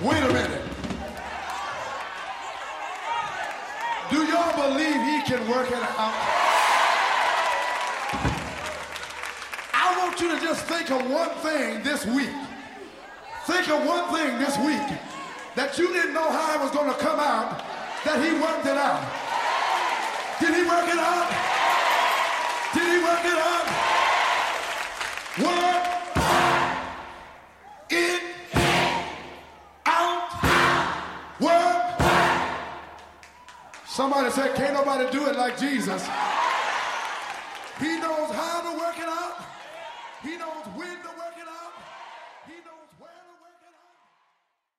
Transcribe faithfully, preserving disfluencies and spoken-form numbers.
Wait a minute. Do y'all believe he can work it out? I want you to just think of one thing this week. Think of one thing this week that you didn't know how it was going to come out, that he worked it out. Did he work it out? Did he work it out? Work it out. Work. Somebody said, can't nobody do it like Jesus. He knows how to work it out. He knows when to work it out.